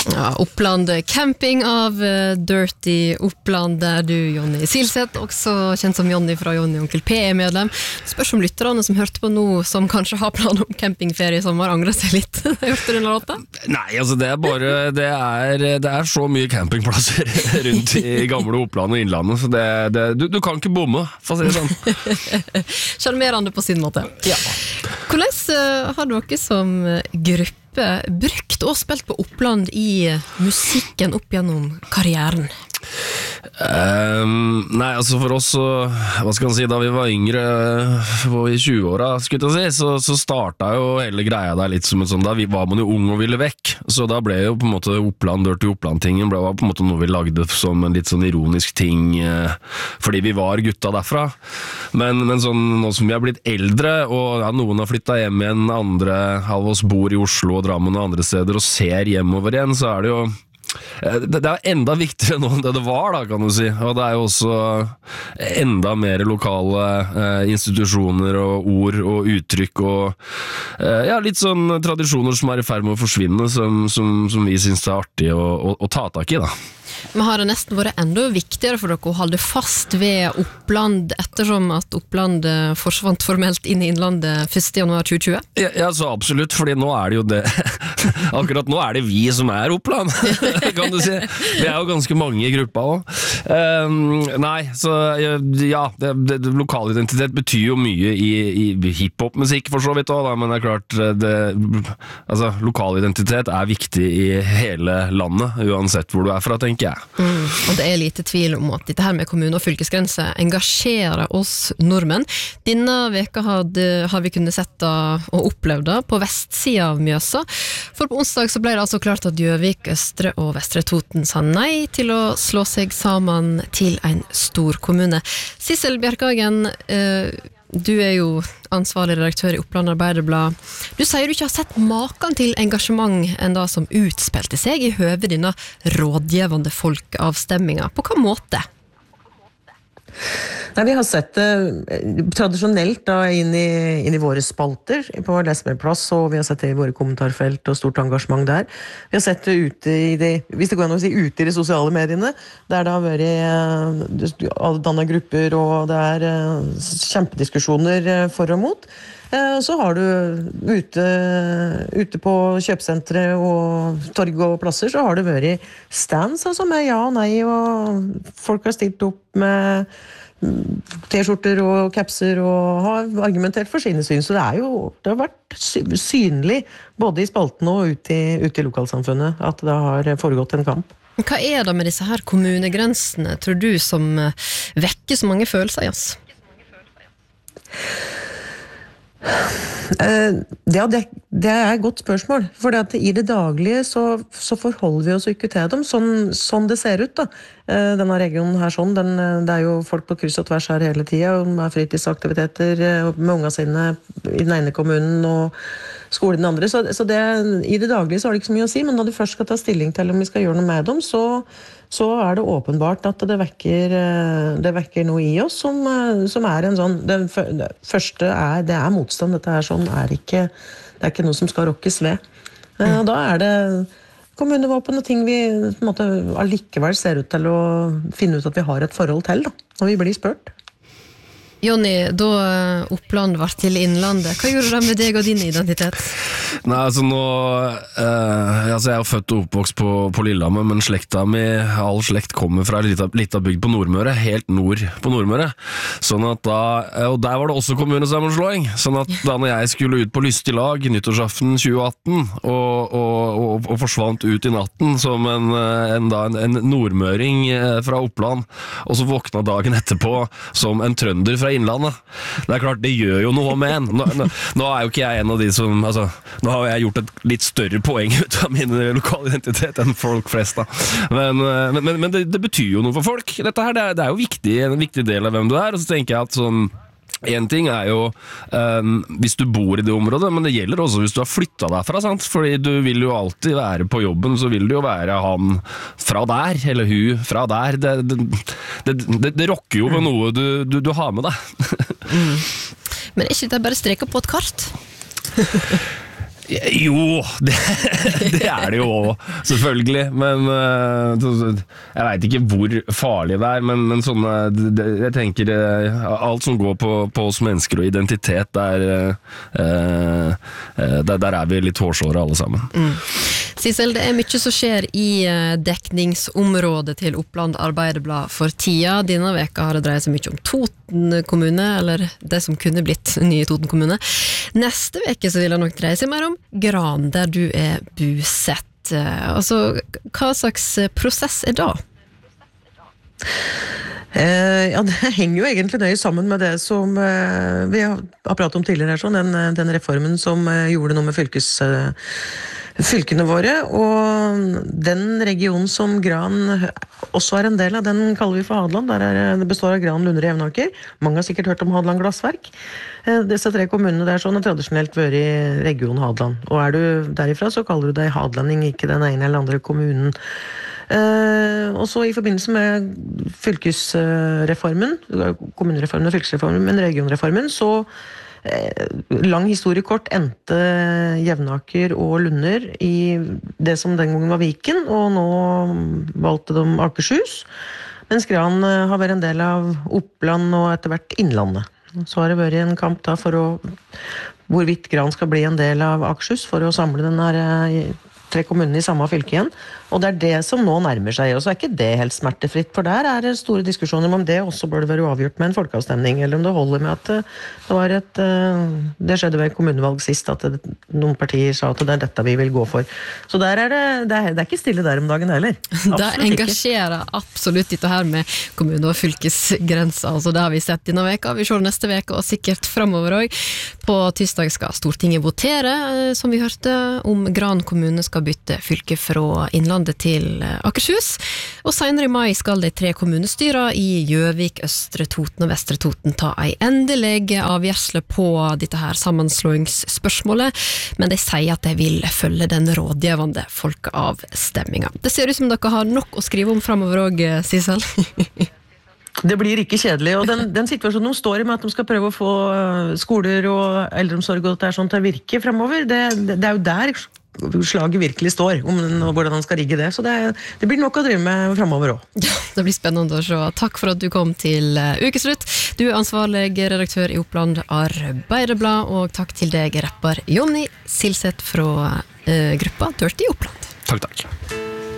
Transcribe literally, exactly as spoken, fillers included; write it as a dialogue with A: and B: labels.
A: Ja, Oppland camping av uh, Dirty Oppland, der du, Jonny Silseth, også kjent som Jonny fra Jonny Onkel P, er medlem. Spørs om lytterne som hørte på nå, som kanskje har plan om campingferie i sommer, angrer seg litt. Hørte du den låta?
B: Nei, altså det er bare, det er, det er så mye campingplasser rundt i gamle Oppland og Innlandet, så det, det, du, du kan ikke bomme, for å si det sånn.
A: Sjarmerende på sin måte. Ja. Hvordan uh, har dere som gruppe brukt og spilt på Oppland i musikken opp gjennom karrieren?
B: Um, nei, altså for oss så, hva skal man si, da vi var yngre i tjue-åra, skulle jeg si, så, så startet jo hele greia der litt som et sånn, da vi var man jo ung og ville vekk, så da ble jo på en måte Oppland, Dirty Oppland-tingen ble på en måte noe vi lagde som en litt sånn ironisk ting, eh, fordi vi var gutta derfra, men, men sånn, nå som vi har blitt eldre, og ja, noen har flyttet hjem igjen, andre av oss bor i Oslo og Drammen og andre steder, og ser hjemover igjen, så er det jo Det er enda viktigere nå enn det det var da, kan du si, og det er jo også enda mer lokale eh, institusjoner og ord og uttrykk og eh, ja, litt sånn tradisjoner som er i ferd med å forsvinne, som, som, som vi synes er artig å, å, å ta tak i da.
A: Men har det nesten vært enda viktigere for dere å holde fast ved Oppland ettersom at Oppland forsvant formelt inn i Innlandet første januar tjue tjue?
B: Ja, ja, så absolutt, fordi nå er det jo det akkurat nå er det vi som er Oppland, kan du si. Vi er jo ganske mange i gruppa også. Um, nei, så ja, det, det, det, lokal identitet betyr jo mye i, i hiphop-musikk for så vidt også, da, men det er klart, det, altså, lokal identitet er viktig i hele landet, uansett hvor du er fra, tenker jeg.
A: Mm, og det er lite tvil om at dette her med kommune- og fylkesgrense engasjerer oss nordmenn. Denne veka hadde, har vi kunnet sett og opplevd det på vestsida av Mjøsa. For på onsdag så ble det altså klart at Gjøvik, Østre og Vestre Toten sa nei til å slå seg sammen til en stor kommune. Sissel Bjerkagen, eh, du er jo ansvarlig redaktør i Oppland Arbeiderblad. Du sier du ikke har sett maken til engasjement enn det som utspilte seg i høve denne rådgivende folkeavstemminga. På hva måte?
C: Nei, vi har sett det eh, tradisjonelt da, inn, i, inn i våre spalter på Lesbergplass, og vi har sett det i våre kommentarfelt og stort engasjement der. Vi har sett det ute i de, hvis det går an å si ute i de sosiale mediene, der det har vært eh, alle dannet grupper, og det er eh, kjempediskusjoner eh, for og mot. Eh, så har du ute, ute på kjøpsentre og torg og plasser, så har det vært stands, altså med ja og nei, og folk har stilt opp med T-skjorter og kapser og har argumentert for sine syn, så det er jo det har vært synlig både i spalten og ute i, ute i lokalsamfunnet at det har foregått en kamp.
A: Hva er det med disse her kommunegrensene, tror du, som vekker så mange følelser i oss?
C: Uh, ja, det, det er et godt spørsmål, for at i det daglige så, så forholder vi oss ikke til dem, sånn, sånn det ser ut da. Uh, denne regionen her sånn, den, det er jo folk på kryss og tvers her hele tiden, med fritidsaktiviteter med unga sine i den ene kommunen og skolen i den andre, så, så det, i det daglige så har det ikke så mye å si, men når du først skal ta stilling til om vi skal gjøre noe med dem, så så er det åpenbart at det vekker, det vekker noe i oss som, som er en sånn, det første er, det er motstand, dette her sånn er ikke, det er ikke noe som skal rokkes ved. Mm. Da er det kommunevåpen og ting vi på en måte allikevel ser ut til å finne ut at vi har et forhold til, da, når vi blir spurt.
A: Jonny, da Oppland var til Innlandet, hva gjorde det med deg og din identitet?
B: Nei, altså nå eh, altså jeg er født og oppvokst på, på Lillehammer, men slekta mi, all slekt kommer fra litt av, litt av bygd på Nordmøre, helt nord på Nordmøre, sånn at da, og der var det også kommunesammenslåing, sånn at da når jeg skulle ut på lystig lag nyttårsaften tjue atten og, og, og, og forsvant ut i natten som en, en, da, en, en nordmøring fra Oppland, og så våkna dagen etterpå som en trønder fra Innlandet. Det er klart, det gjør jo noe med en. Nå, nå, nå er jo ikke jeg en av de som, altså, nå har jeg gjort et litt større poeng ut av min lokale identitet enn folk flest da. Men, men, men det, det betyr jo noe for folk. Dette her, det er, det er jo viktig, en viktig del av hvem du er, og så tenker jeg at sånn, en ting er jo um, hvis du bor i det området, men det gjelder også hvis du har flyttet derfra, sant? Fordi du vil jo alltid være på jobben, så vil det jo være han fra der, eller hun fra der. Det, det, det, det, det rokker jo ved noe du, du, du har med deg.
A: mm. Men er ikke det bare streker på et kart?
B: Jo, det, det er det jo også, selvfølgelig, men uh, jeg vet ikke hvor farlig det er, men, men sånne, det, jeg tenker uh, alt som går på, på oss mennesker og identitet, der, uh, uh, der, der er vi litt hårsåre alle sammen.
A: Mm. Sissel, det er mye som skjer i uh, dekningsområdet til Oppland Arbeiderblad for tida. Denne veka har det dreid seg mye om Toten kommune, eller det som kunne blitt nye Toten kommune. Neste veke så vil det nok dreie seg mer om Gran, der du er busett. Altså, hva slags prosess er da?
C: Eh, ja, det henger jo egentlig nøye sammen med det som eh, vi har pratet om tidligere, sånn, den, den reformen som eh, gjorde noe med fylkes... Eh, fylkene våre, og den regionen som Gran også er en del av, den kaller vi for Hadeland. Der er, det består av Gran, Lunder og Jevnaker. Mange har sikkert hørt om Hadeland Glassverk. Disse tre kommunene der sånn har tradisjonelt vært i region Hadeland. Og er du derifra, så kaller du deg hadelending, ikke den ene eller andre kommunen. Uh, og så i forbindelse med fylkesreformen, kommunereformen og fylkesreformen, men regionreformen, så lang historie kort endte Jevnaker og Lunder i det som den gangen var Viken, og nå valgte de Akershus, mens Gran har vært en del av Oppland og etter hvert Innlandet. Så har det vært en kamp da for å, hvorvidt Gran skal bli en del av Akershus, for å samle den her tre kommunene i samme fylke igjen, og det er det som nå nærmer seg, og så er ikke det helt smertefritt, for der er det store diskusjoner om det også bør det være avgjort med en folkeavstemning, eller om det holder med at det var et, det skjedde ved kommunevalg sist, at det, noen partier sa at det er dette vi vil gå for. Så der er det, det er, det er ikke stille der om dagen heller.
A: Det engasjerer absolutt dette her med kommune- og fylkesgrenser, altså det har vi sett denne veka, vi ser neste veka, og sikkert fremover også. På tirsdag skal Stortinget votere, som vi hørte, om Gran kommune skal bytte fylke fra Innlandet til Akershus, og senere i mai skal de tre kommunestyra i Gjøvik, Østre Toten og Vestre Toten ta ei endelig avgjørsle på dette her sammenslåingsspørsmålet, men de sier at de vil følge den rådgivende folkeavstemminga. Det ser ut som dere har nok å skrive om fremover også, Sissel.
C: Det blir ikke kjedelig, og den, den situasjonen de står i med at de skal prøve å få skoler og eldreomsorg og det er sånn til å virke fremover, det, det, det er jo der slaget virkelig står, om hvordan han skal rigge det. Så det, det blir nok å drive med fremover også.
A: Ja, det blir spennende å se. Takk for at du kom til Ukeslutt. Du er ansvarlig redaktør i Oppland Arbeiderblad, og takk til deg, rapper Jonny Silseth fra uh, gruppa Dirty Oppland.
B: Takk, takk.